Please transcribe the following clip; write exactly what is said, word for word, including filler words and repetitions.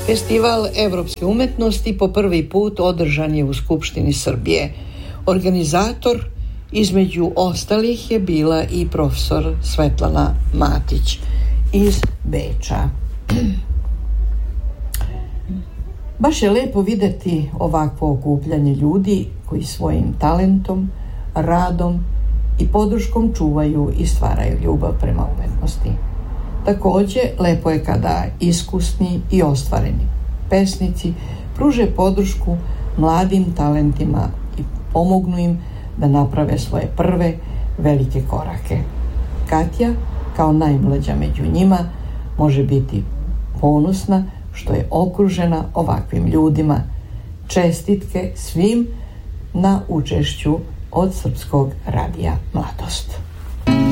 Festival evropske umetnosti po prvi put održan je u Skupštini Srbije. Organizator između ostalih je bila i profesor Svetlana Matić iz Beča. Baš je lepo videti ovakvo okupljanje ljudi koji svojim talentom, radom i podrškom čuvaju i stvaraju ljubav prema umetnosti. Takođe, lepo je kada iskusni i ostvareni pesnici pruže podršku mladim talentima i pomognu im da naprave svoje prve velike korake. Katja, kao najmlađa među njima, može biti ponosna što je okružena ovakvim ljudima. Čestitke svim na učešću od Srpskog radija Mladost.